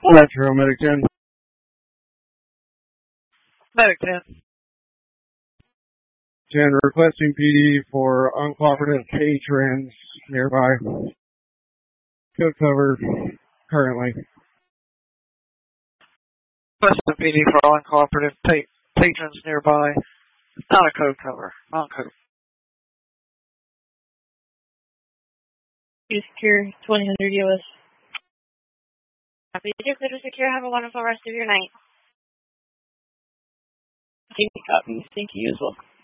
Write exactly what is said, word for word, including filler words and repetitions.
Metro, Medic ten. Medic ten. ten, requesting P D for uncooperative patrons nearby. Code cover currently. Requesting P D for uncooperative pa- patrons nearby. Not a code cover. Non-code. Secure, twenty hundred U S. Happy to do clear to secure. Have a wonderful rest of your night. Thank you, copy. Thank you as well.